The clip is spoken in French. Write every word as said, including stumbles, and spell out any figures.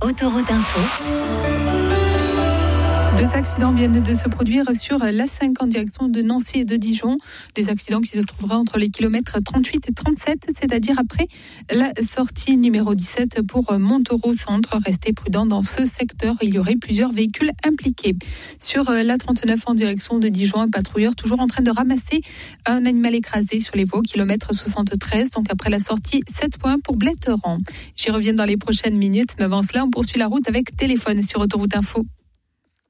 Autoroute Info. Deux accidents viennent de se produire sur l'A cinq en direction de Nancy et de Dijon. Des accidents qui se trouveraient entre les kilomètres trente-huit et trente-sept, c'est-à-dire après la sortie numéro dix-sept pour Montauroux Centre. Restez prudents dans ce secteur, il y aurait plusieurs véhicules impliqués. Sur l'A trente-neuf en direction de Dijon, un patrouilleur toujours en train de ramasser un animal écrasé sur les voies, kilomètre soixante-treize, donc après la sortie, sept points pour Bletteran. J'y reviens dans les prochaines minutes, mais avant cela, on poursuit la route avec téléphone sur Autoroute Info.